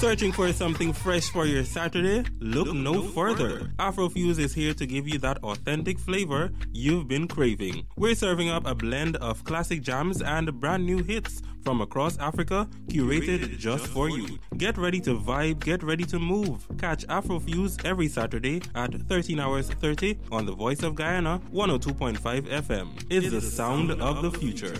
Searching for something fresh for your Saturday? Look no further. Afrofuse is here to give you that authentic flavor you've been craving. We're serving up a blend of classic jams and brand new hits from across Africa, curated just for you. Get ready to vibe, get ready to move. Catch Afrofuse every Saturday at 13 hours 30 on the Voice of Guyana, 102.5 FM. It's the sound of the future.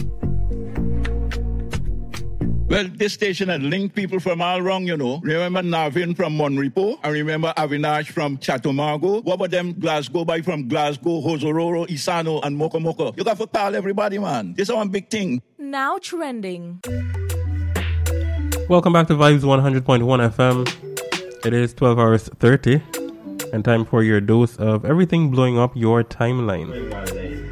Well, this station had linked people from all around, you know. Remember Navin from Monrepo? I remember Avinash from Chatumago. What about them Glasgow boy from Glasgow, Hosororo, Isano, and Mokomoko? You got to call everybody, man. This is one big thing. Now trending. Welcome back to Vibes 100.1 FM. It is 12 hours 30 and time for your dose of everything blowing up your timeline.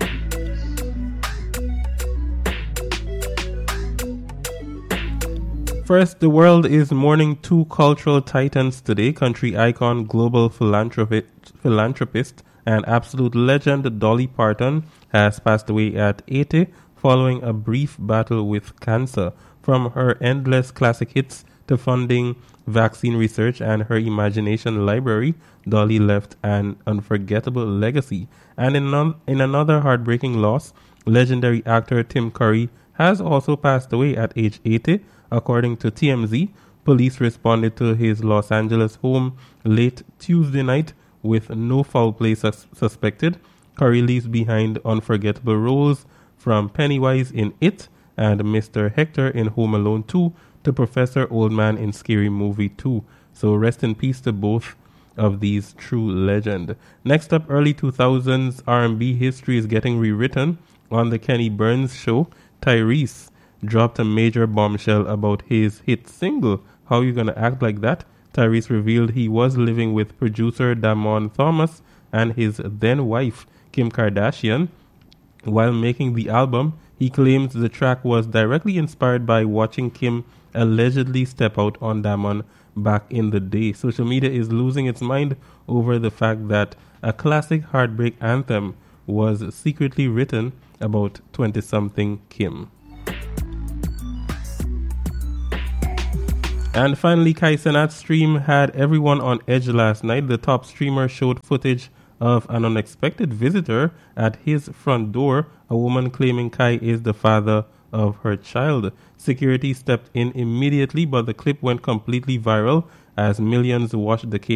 First, the world is mourning two cultural titans today. Country icon, global philanthropist, and absolute legend Dolly Parton has passed away at 80 following a brief battle with cancer. From her endless classic hits to funding vaccine research and her imagination library, Dolly left an unforgettable legacy. And in another heartbreaking loss, legendary actor Tim Curry has also passed away at age 80. According to TMZ, police responded to his Los Angeles home late Tuesday night with no foul play suspected. Curry leaves behind unforgettable roles from Pennywise in It and Mr. Hector in Home Alone 2 to Professor Oldman in Scary Movie 2. So rest in peace to both of these true legends. Next up, early 2000s R&B history is getting rewritten. On the Kenny Burns show, Tyrese dropped a major bombshell about his hit single. How You Gonna Act Like That? Tyrese revealed he was living with producer Damon Thomas and his then wife Kim Kardashian while making the album. He claims the track was directly inspired by watching Kim allegedly step out on Damon back in the day. Social media is losing its mind over the fact that a classic heartbreak anthem was secretly written about 20-something Kim. And finally, Kai Cenat's stream had everyone on edge last night. The top streamer showed footage of an unexpected visitor at his front door, a woman claiming Kai is the father of her child. Security stepped in immediately, but the clip went completely viral as millions watched the case